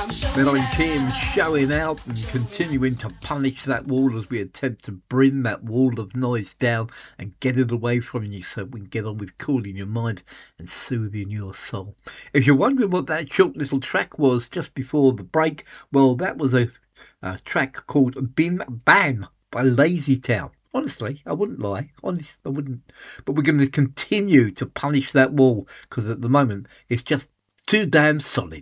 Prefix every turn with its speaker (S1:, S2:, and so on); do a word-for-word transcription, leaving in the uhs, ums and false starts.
S1: Melody Kim showing out and continuing to punish that wall as we attempt to bring that wall of noise down and get it away from you so we can get on with cooling your mind and soothing your soul. If you're wondering what that short little track was just before the break, well, that was a, a track called Bim Bam by Lazy Town. Honestly, I wouldn't lie. Honest, I wouldn't. But we're going to continue to punish that wall because at the moment it's just too damn solid.